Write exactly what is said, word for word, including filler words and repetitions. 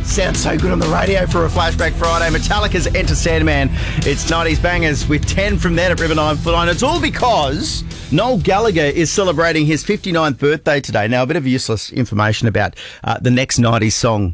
Sounds so good on the radio for a Flashback Friday. Metallica's Enter Sandman. It's nineties bangers with ten from there at River nine four nine. It's all because Noel Gallagher is celebrating his fifty-ninth birthday today. Now, a bit of useless information about uh, the next nineties song